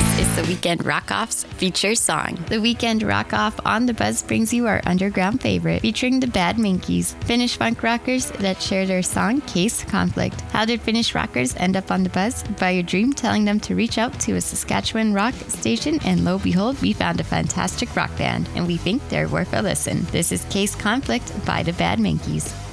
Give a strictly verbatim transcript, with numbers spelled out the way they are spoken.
This is the Weekend Rock-Off's feature song. The Weekend Rock-Off on The Buzz brings you our underground favorite, featuring the Bad Minkies, Finnish funk rockers that share their song Case Conflict. How did Finnish rockers end up on The Buzz? By a dream telling them to reach out to a Saskatchewan rock station, and lo behold, we found a fantastic rock band, and we think they're worth a listen. This is Case Conflict by the Bad Minkies.